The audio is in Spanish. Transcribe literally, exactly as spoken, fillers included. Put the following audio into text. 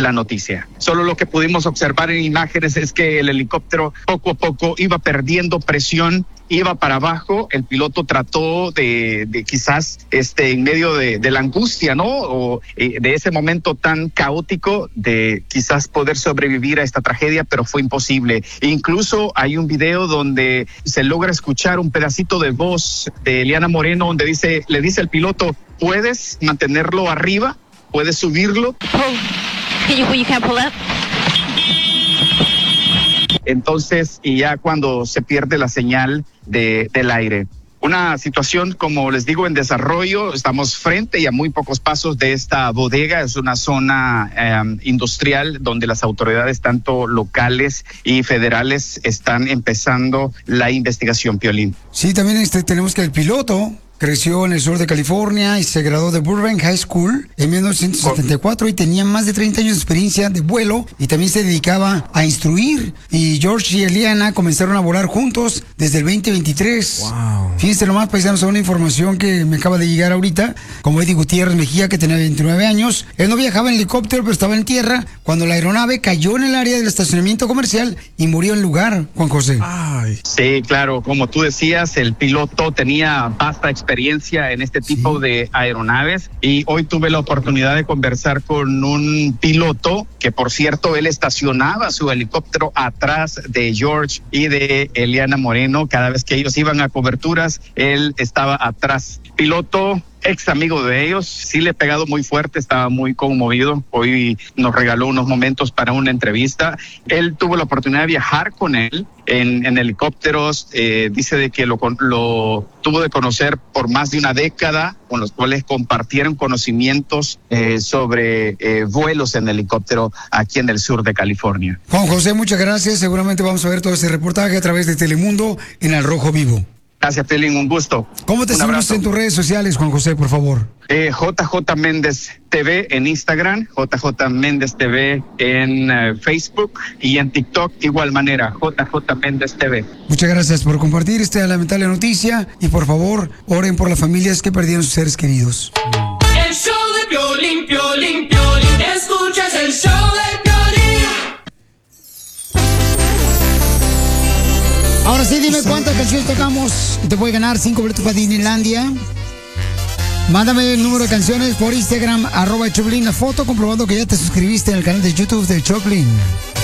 la noticia. Solo lo que pudimos observar en imágenes es que el helicóptero poco a poco iba perdiendo presión, iba para abajo. El piloto trató de, de quizás este, en medio de, de la angustia, ¿no? O eh, de ese momento tan caótico de quizás poder sobrevivir a esta tragedia, pero fue imposible. E incluso hay un video donde se logra escuchar un pedacito de voz de Eliana Moreno donde dice, le dice al piloto, ¿puedes mantenerlo arriba? ¿Puedes subirlo? Can you, you can't pull up? Entonces, y ya cuando se pierde la señal de, del aire. Una situación, como les digo, en desarrollo. Estamos frente y a muy pocos pasos de esta bodega. Es una zona eh, industrial donde las autoridades, tanto locales y federales, están empezando la investigación, Piolín. Sí, también este, tenemos que el piloto creció en el sur de California y se graduó de Burbank High School en mil novecientos setenta y cuatro y tenía más de treinta años de experiencia de vuelo y también se dedicaba a instruir. Y George y Eliana comenzaron a volar juntos desde el veinte veintitrés. Wow. Fíjense nomás, paisanos, una información que me acaba de llegar ahorita. Como Eddie Gutiérrez Mejía, que tenía veintinueve años. Él no viajaba en helicóptero, pero estaba en tierra cuando la aeronave cayó en el área del estacionamiento comercial y murió en lugar, Juan José. Ay. Sí, claro, como tú decías, el piloto tenía vasta experiencia en este tipo sí. de aeronaves y hoy tuve la oportunidad de conversar con un piloto que, por cierto, él estacionaba su helicóptero atrás de George y de Eliana Moreno. Cada vez que ellos iban a coberturas, él estaba atrás. Piloto ex amigo de ellos, sí le he pegado muy fuerte, estaba muy conmovido. Hoy nos regaló unos momentos para una entrevista. Él tuvo la oportunidad de viajar con él en, en helicópteros. Eh, dice de que lo, lo tuvo de conocer por más de una década, con los cuales compartieron conocimientos eh, sobre eh, vuelos en helicóptero aquí en el sur de California. Juan José, muchas gracias. Seguramente vamos a ver todo ese reportaje a través de Telemundo en Al Rojo Vivo. Gracias, Pelín, un gusto. ¿Cómo te seguimos en tus redes sociales, Juan José, por favor? Eh, J J Méndez T V en Instagram, J J Méndez T V en uh, Facebook y en TikTok, igual manera, J J Méndez T V. Muchas gracias por compartir esta lamentable noticia y por favor, oren por las familias que perdieron sus seres queridos. El show de Piolín, Piolín, Piolín, escuchas el show de Piolín. Ahora sí, dime cuántas canciones tocamos y te puede ganar cinco boletos para Disneylandia. Mándame el número de canciones por Instagram, arroba Choplin, la foto comprobando que ya te suscribiste al canal de YouTube de Choplin.